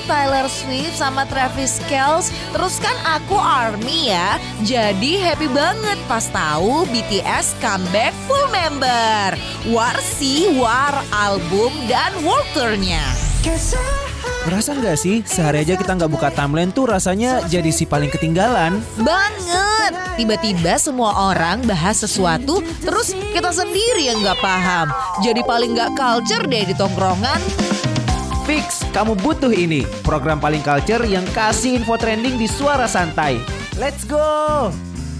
Taylor Swift sama Travis Kelce. Terus kan aku ARMY ya. Jadi happy banget pas tahu BTS comeback full member. War sih, War album dan world tour-nya. Merasa nggak sih sehari aja kita nggak buka timeline tuh rasanya jadi si paling ketinggalan? Banget. Tiba-tiba semua orang bahas sesuatu, terus kita sendiri yang nggak paham. Jadi paling nggak culture deh di tongkrongan. Fix, kamu butuh ini. Program paling culture yang kasih info trending di suara santai. Let's go!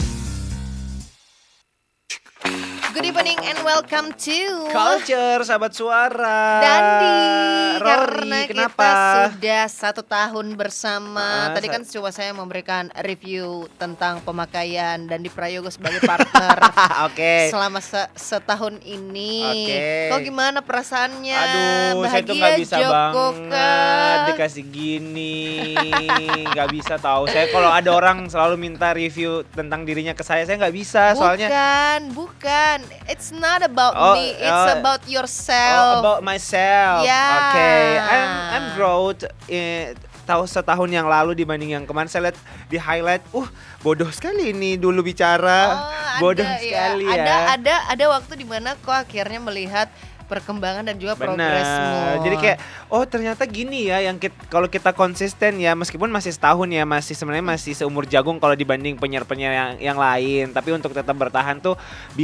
Good evening and welcome to Culture, sahabat suara. Dandi. Rory, Karena kenapa? kita sudah 1 tahun bersama. Tadi kan coba saya memberikan review tentang pemakaian Dandi Prayogo sebagai partner. Oke. Selama setahun ini. Oke. Kok gimana perasaannya? Aduh, saya tuh Bahagia, nggak bisa Joko banget kah? dikasih gini, nggak bisa tahu. Saya kalau ada orang selalu minta review tentang dirinya ke saya nggak bisa. Soalnya Bukan. It's not about me. It's about yourself. about myself. Yeah. Oke, I'm growth. Tahu setahun yang lalu dibanding yang kemarin saya lihat di highlight. Bodoh sekali ini dulu bicara. Bodoh sekali ya. Ada waktu di mana kok akhirnya melihat perkembangan dan juga Bener. progresmu. Jadi kayak ternyata gini ya yang kalau kita konsisten ya meskipun masih setahun ya sebenarnya masih seumur jagung kalau dibanding penyiar-penyiar yang lain, tapi untuk tetap bertahan tuh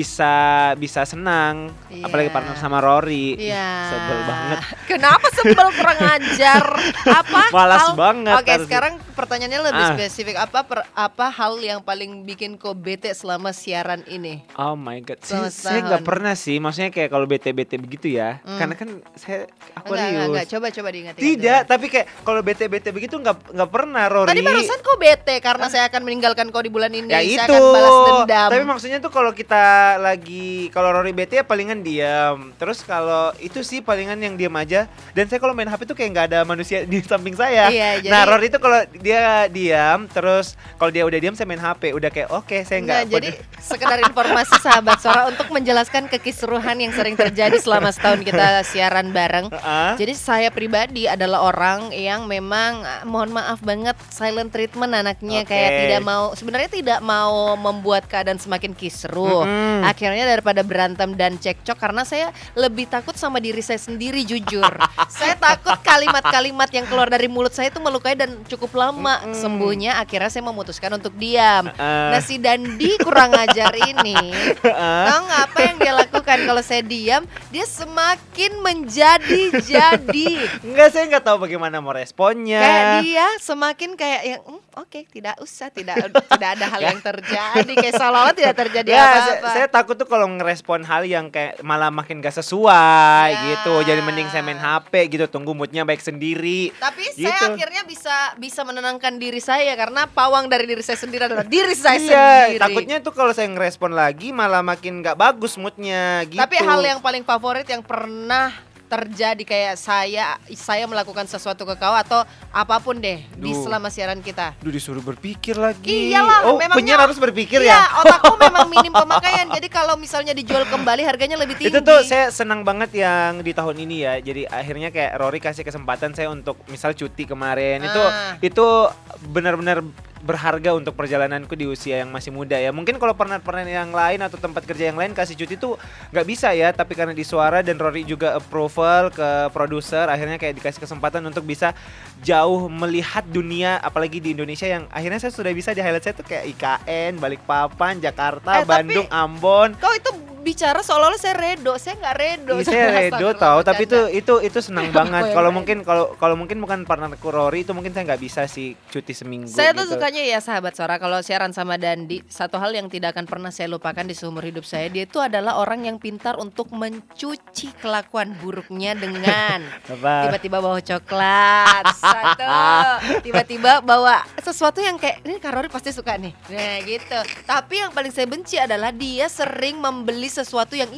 bisa senang. Iya. Apalagi partner sama Rory. Iya. Sebel banget. Kenapa sebel, kurang ajar? Apa? Malas banget. Oke, sekarang pertanyaannya lebih spesifik. Apa hal yang paling bikin kau bete selama siaran ini? Oh my god. Selama Saya setahun. nggak pernah sih. Maksudnya kayak kalau bete-bete begitu ya. Karena kan saya Aquarius. Enggak, coba diingat. Tidak, tapi kayak kalau bete-bete begitu nggak pernah Rory. Tadi barusan kau bete karena saya akan meninggalkan kau di bulan ini. Ya Saya itu. akan balas dendam. Tapi maksudnya tuh kalau kita kalau Rory bete ya palingan diam. Terus kalau itu sih palingan yang diam aja. Dan saya kalau main HP tuh kayak nggak ada manusia di samping saya. Iya, jadi- Nah Rory itu kalau dia diam, terus kalau dia udah diam saya main HP. Udah kayak oke, saya Enggak, nggak. jadi sekedar informasi sahabat suara untuk menjelaskan kekisruhan yang sering terjadi selama setahun kita siaran bareng. Jadi saya pribadi adalah orang yang memang mohon maaf banget silent treatment anaknya. Oke. Kayak sebenarnya tidak mau membuat keadaan semakin kisruh. Akhirnya daripada berantem dan cekcok karena saya lebih takut sama diri saya sendiri jujur. Saya takut kalimat-kalimat yang keluar dari mulut saya itu melukai dan cukup lama sembuhnya. Akhirnya saya memutuskan untuk diam. Nah si Dandi kurang ajar ini, tahu nggak apa yang dia lakukan kalau saya diam? Dia semakin menjadi-jadi. Enggak, saya nggak tahu bagaimana mau responnya. Kayak dia semakin kayak yang oke, tidak usah, tidak ada hal yang terjadi, kayak seolah-olah tidak terjadi Ya, apa-apa. saya takut tuh kalau ngerespon hal yang kayak malah makin gak sesuai gitu. Jadi mending saya main HP gitu, tunggu moodnya baik sendiri. Tapi gitu. saya akhirnya bisa menenangkan diri saya karena pawang dari diri saya sendiri adalah diri saya Iya, sendiri. takutnya tuh kalau saya ngerespon lagi malah makin gak bagus moodnya gitu. Tapi hal yang paling favorit yang pernah terjadi kayak saya melakukan sesuatu ke kau atau apapun deh di selama siaran kita. disuruh berpikir lagi. Iyalah, memangnya penyiar harus berpikir iya, ya. otakku memang minim pemakaian. Jadi kalau misalnya dijual kembali harganya lebih tinggi. Itu tuh saya senang banget yang di tahun ini ya. Jadi akhirnya kayak Rory kasih kesempatan saya untuk misal cuti kemarin. Itu benar-benar berharga untuk perjalananku di usia yang masih muda ya. Mungkin kalau partner-partner yang lain atau tempat kerja yang lain kasih cuti tuh nggak bisa ya. Tapi karena di suara dan Rory juga approval ke produser, akhirnya kayak dikasih kesempatan untuk bisa jauh melihat dunia, apalagi di Indonesia yang akhirnya saya sudah bisa di highlight saya tuh kayak IKN, Balikpapan, Jakarta, Bandung, Ambon. Kau itu bicara seolah-olah saya nggak redo. Saya redo tahu, tapi itu senang banget. Aku Kalau yang mungkin kalau mungkin bukan partnerku Rory itu mungkin saya nggak bisa sih cuti seminggu. Saya tuh gitu. sukanya ya sahabat suara kalau siaran sama Dandi, satu hal yang tidak akan pernah saya lupakan di seumur hidup saya, dia itu adalah orang yang pintar untuk mencuci kelakuan buruknya dengan tiba-tiba bawa coklat, satu, tiba-tiba bawa sesuatu yang kayak ini Kak Rory pasti suka nih, nah gitu. Tapi yang paling saya benci adalah dia sering membeli sesuatu yang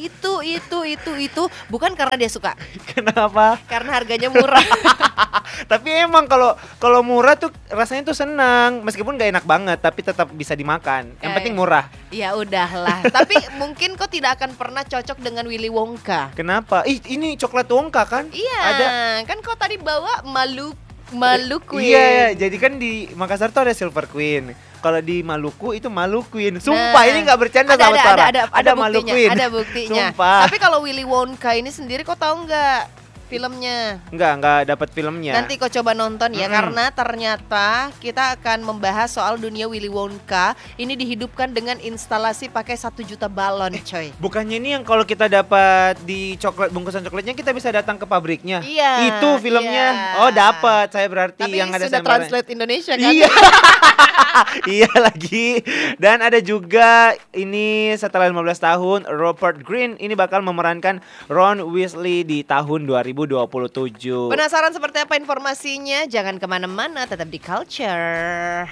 itu bukan karena dia suka. Kenapa? Karena harganya murah. Tapi emang kalau murah tuh rasanya tuh senang, meskipun gak enak banget tapi tetap bisa dimakan. Yang penting murah. Ya udahlah. Tapi mungkin kau tidak akan pernah cocok dengan Willy Wonka. Kenapa? Ini coklat Wonka kan? Iya. Ada. Kan kau tadi bawa Maluku. Maluku. Iya, jadi kan di Makassar tuh ada Silver Queen. Kalau di Maluku itu Maluquin. Sumpah ini nggak bercanda sama Sarah. Ada Maluquin. Ada buktinya. Sumpah. Tapi kalau Willy Wonka ini sendiri kok tahu nggak filmnya? Nggak dapat filmnya. Nanti kau coba nonton ya, karena ternyata kita akan membahas soal dunia Willy Wonka. Ini dihidupkan dengan instalasi pakai 1 juta balon, coy. Bukannya ini yang kalau kita dapat di bungkusan coklatnya kita bisa datang ke pabriknya? Iya. Itu filmnya. Iya. Oh, dapat. Saya berarti Tapi yang ada sudah sayembaranya. translate Indonesia kan? Iya. Iya lagi. Dan ada juga ini setelah 15 tahun Rupert Grint ini bakal memerankan Ron Weasley di tahun 2027. Penasaran seperti apa informasinya? Jangan kemana-mana, tetap di Culture.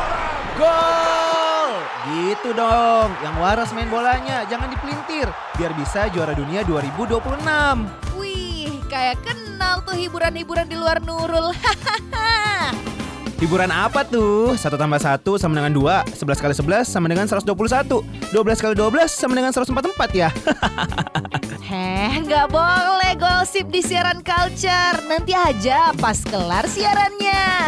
Gol! Gitu dong, yang waras main bolanya, jangan dipelintir, biar bisa juara dunia 2026. Wih, kayak kenal tuh hiburan-hiburan di luar Nurul. Hiburan apa tuh? 1 tambah 1 sama dengan 2, 11 kali 11 sama dengan 121, 12 kali 12 sama dengan 144 ya. Nggak boleh gosip di siaran Culture. Nanti aja pas kelar siarannya.